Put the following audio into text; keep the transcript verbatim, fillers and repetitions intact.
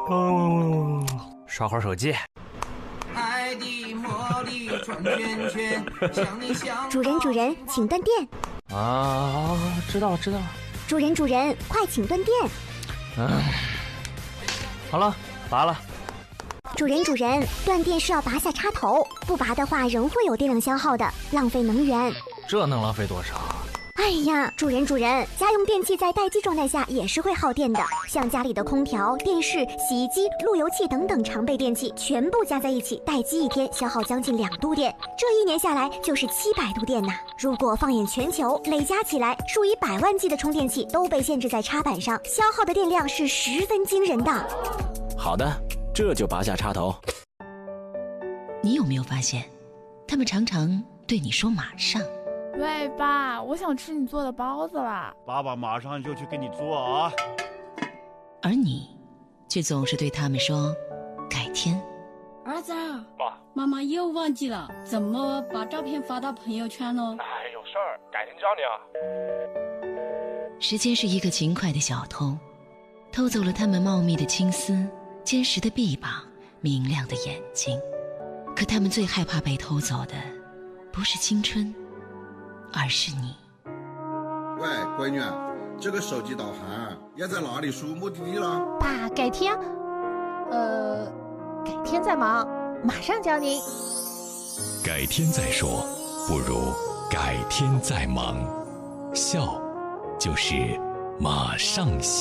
嗯，刷会儿手机。 爱的魔力转圈圈，像你像主人主人，请断电。 啊，知道了知道了。 主人主人，快请断电。 嗯，好了，拔了。 主人主人，断电是要拔下插头，不拔的话仍会有电量消耗的，浪费能源。 这能浪费多少？ 哎呀，主人主人，家用电器在待机状态下也是会耗电的，像家里的空调、电视、洗衣机、路由器等等常备电器，全部加在一起，待机一天消耗将近两度电，这一年下来就是七百度电呐。如果放眼全球，累加起来，数以百万计的充电器都被限制在插板上，消耗的电量是十分惊人的。 好的，这就拔下插头。 你有没有发现，他们常常对你说马上？ 喂，爸，我想吃你做的包子啦！ 爸爸马上就去给你做啊！ 而你却总是对他们说改天。 儿子，爸，妈妈又忘记了怎么把照片发到朋友圈呢？ 哎，有事儿，改天教你啊。 时间是一个勤快的小偷，偷走了他们茂密的青丝、坚实的臂膀、明亮的眼睛。可他们最害怕被偷走的，不是青春，而是你。 喂，闺女，这个手机导航要在哪里输目的地了？ 爸，改天，呃，改天再忙，马上教您。 改天再说，不如改天再忙。笑，就是马上笑。